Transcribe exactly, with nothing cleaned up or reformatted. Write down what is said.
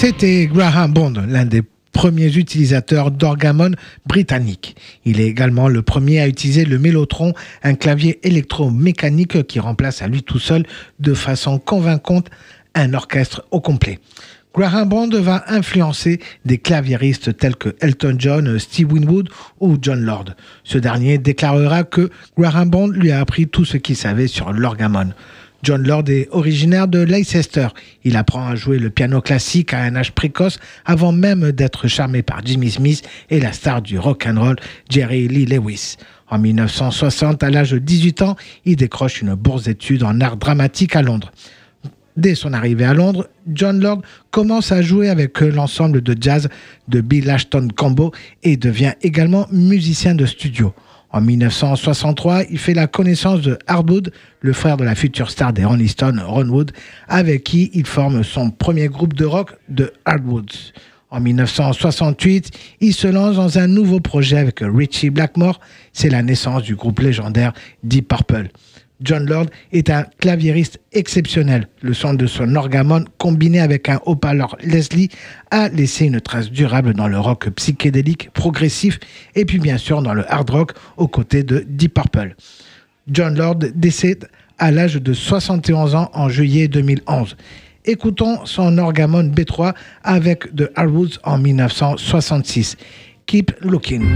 C'était Graham Bond, l'un des premiers utilisateurs d'orgamon britanniques. Il est également le premier à utiliser le mélotron, un clavier électromécanique qui remplace à lui tout seul de façon convaincante un orchestre au complet. Graham Bond va influencer des claviéristes tels que Elton John, Steve Winwood ou John Lord. Ce dernier déclarera que Graham Bond lui a appris tout ce qu'il savait sur l'orgamon. John Lord est originaire de Leicester. Il apprend à jouer le piano classique à un âge précoce avant même d'être charmé par Jimmy Smith et la star du rock and roll Jerry Lee Lewis. En dix-neuf cent soixante, à l'âge de dix-huit ans, il décroche une bourse d'études en art dramatique à Londres. Dès son arrivée à Londres, John Lord commence à jouer avec l'ensemble de jazz de Bill Ashton Combo et devient également musicien de studio. En dix-neuf cent soixante-trois, il fait la connaissance de Art Wood, le frère de la future star des Rolling Stones, Ron Wood, avec qui il forme son premier groupe de rock, The Hardwoods. En dix-neuf cent soixante-huit, il se lance dans un nouveau projet avec Ritchie Blackmore. C'est la naissance du groupe légendaire Deep Purple. John Lord est un claviériste exceptionnel. Le son de son orgamon, combiné avec un haut-parleur Leslie, a laissé une trace durable dans le rock psychédélique, progressif, et puis bien sûr dans le hard rock aux côtés de Deep Purple. John Lord décède à l'âge de soixante et onze ans en juillet deux mille onze. Écoutons son orgamon B trois avec The Hardwoods en dix-neuf cent soixante-six. Keep Looking.